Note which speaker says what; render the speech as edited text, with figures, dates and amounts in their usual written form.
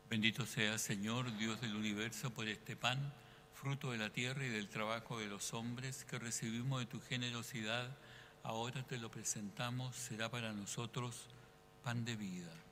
Speaker 1: Bendito sea, Señor, Dios del universo, por este pan, fruto de la tierra y del trabajo de los hombres, que recibimos de tu generosidad. Ahora te lo presentamos, será para nosotros pan de vida.